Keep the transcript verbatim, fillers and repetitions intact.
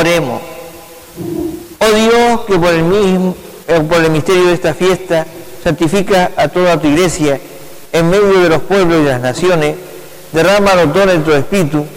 Oremos. Oh Dios, que por el, mismo, eh, por el misterio de esta fiesta santifica a toda tu iglesia en medio de los pueblos y las naciones, derrama los dones de tu Espíritu